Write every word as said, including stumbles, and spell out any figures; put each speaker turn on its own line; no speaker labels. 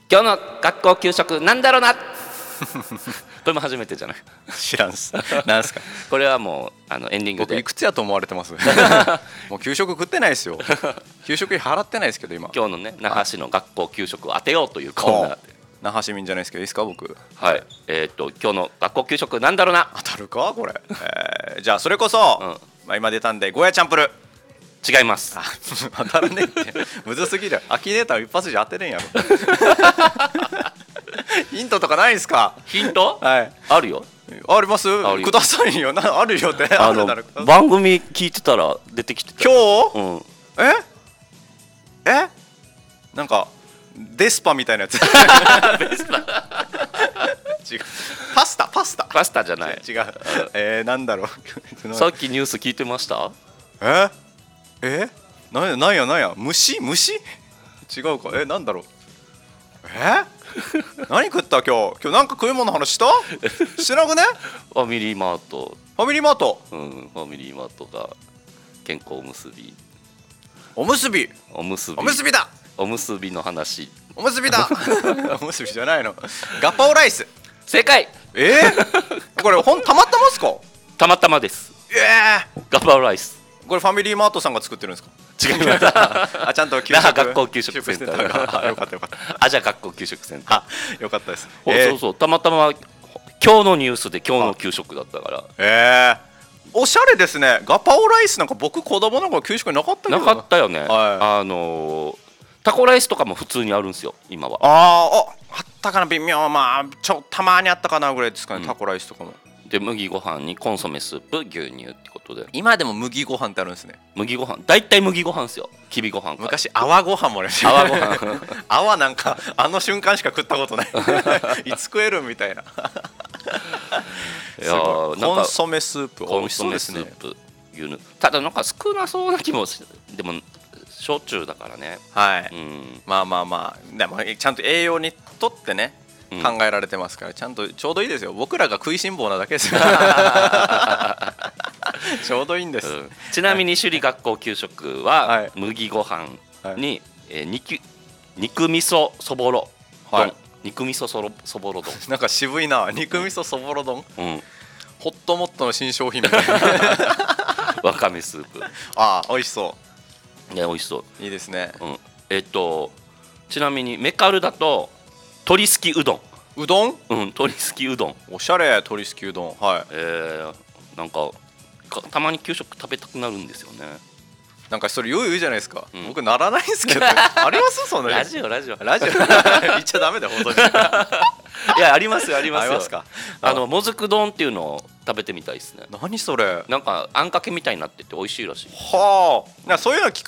今日の学校給食なんだろうなこれも初めてじゃない。
知らんす。なんすか。
これはもうあのエンディングで。
僕いくつやと思われてますもう給食食ってないですよ。給食費払ってないですけど今。
今日のね那覇市の学校給食を当てようというコーナーで。
那覇市民じゃないですけどいいですか僕。
はい。えー、っと今日の学校給食なんだろうな。
当たるかこれ、えー、じゃあそれこそ、うんまあ、今出たんでゴーヤチャンプル。
違います。
当たるねってむずすぎる。アキネーター一発じゃ当てれんやろヒントとかないですか。
ヒント、はい、あるよ。
あります。くださいよ。なあるよって
あの番組聞いてたら出てきてた。
今日、うん、ええなんかデスパみたいなやつデスパ違う。パスタパスタ
パスタじゃない。
違う。えー、なんだろ
うさっきニュース聞いてました。
ええなんやなんやなんや虫虫違うか。えなんだろう。え何食った今日今日なんか食い物の話したしてなくね。
ファミリーマート。
ファミリーマート。
うんファミリーマートが健康おむすび
おむすび
おむすび
おむすびだ
おむすびの話。
おむすびだおむすびじゃないの。ガパオライス。
正解。
えー、これほんたまたまっすか。
たまたまです。
えー、
ガパオライス。
これファミリーマートさんが作ってるんですか。
違います。
あちゃんと給食
学校給食センターが
よかったよかった。
あじゃあ学校給食センタ
ーよかったです。
えー、そうそうたまたま今日のニュースで今日の給食だったから。
えー、おしゃれですね。ガパオライスなんか僕子供の頃給食になかったけど
なかったよね、はい、あのー、タコライスとかも普通にあるんですよ今は。
あーあったかな微妙。まあちょたまにあったかなぐらいですかね、うん、タコライスとかも。
で麦ご飯にコンソメスープ牛乳ってことで。
今でも麦ご飯ってあるんですね。
麦ご飯大体麦ご飯ですよ。きびご飯。
昔泡ご飯もありました。
泡ご飯
泡なんかあの瞬間しか食ったことないいつ食えるみたいな。いやコンソメスープ
コンソメスープ牛乳。ただなんか少なそうな気もしでも焼酎だからね。
はい、うん、まあまあまあでもちゃんと栄養にとってね考えられてますから、ちゃんとちょうどいいですよ。僕らが食いしん坊なだけですよちょうどいいんです、うん、
ちなみに首里学校給食は麦ご飯に、はいえー、肉, 肉味噌そぼろ丼、はい、肉味噌そろそぼろ丼
なんか渋いな。肉味噌そぼろ丼、うん、ホットモットの新商品みたいな
わかめスープ。
ああ美味しそう。
ね美味しそう。
いいですね、
うん、えっとちなみにメカルだと鶏すきうどん。
うどん？
うん、鶏すきうどん。
おしゃれ。鶏すきうどん。はい。
えー、なんかたまに給食食べたくなるんですよね。
なんかそれよう言うじゃないですか、うん、僕ならないんですけどありますそんな
ラジオラジオ
ラジオ言っちゃダメだよ本当に
いやありますよありますよ。
ありますか。
あのもずく丼っていうのを食べてみたいですね。
何それ。
なんかあんかけみたいになってて美味しいらしい。
はあ。そういうの聞く